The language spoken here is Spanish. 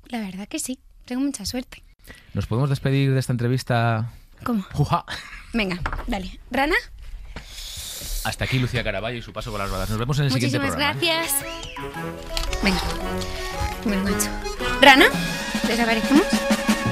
La verdad que sí, tengo mucha suerte. ¿Nos podemos despedir de esta entrevista? ¿Cómo? ¡Juja! Venga, dale. ¿Rana? Hasta aquí Lucía Caraballo y su paso por las balas. Nos vemos en el siguiente programa. Muchísimas gracias. Venga, me lo he hecho. ¿Rana? ¿Desaparecemos?